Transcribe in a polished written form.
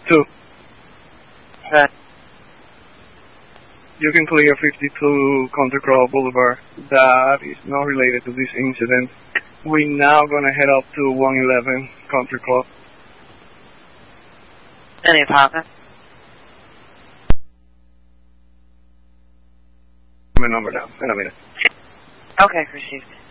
2. Right. You can clear 52 Country Club Boulevard. That is not related to this incident. We're now gonna head up to 111 Country Club. Any apartment? My number down in a minute. Okay, received.